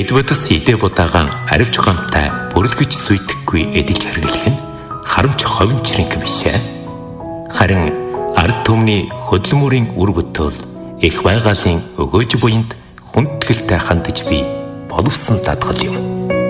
Эдвардс идэ будагаан аривч гомтай бүрэлгэж зүйдэхгүй эдэж хэрглэх нь харамч ховинчрэнг бишээ. Харин ард түмний хөдөлмөрийн үр бүтээл их байгалийн өгөөж буйнд хүндгэлтэй хандаж би боловсон дадгал юм.